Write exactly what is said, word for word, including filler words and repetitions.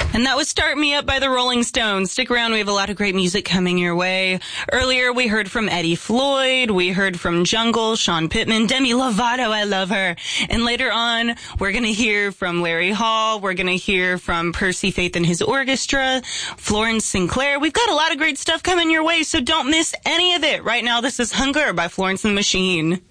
And that was Start Me Up by the Rolling Stones. Stick around, we have a lot of great music coming your way. Earlier, we heard from Eddie Floyd, we heard from Jungle, Sean Pittman, Demi Lovato, I love her. And later on, we're going to hear from Larry Hall, we're going to hear from Percy Faith and his orchestra, Florence Sinclair. We've got a lot of great stuff coming your way, so don't miss any of it. Right now, this is Hunger by Florence and the Machine.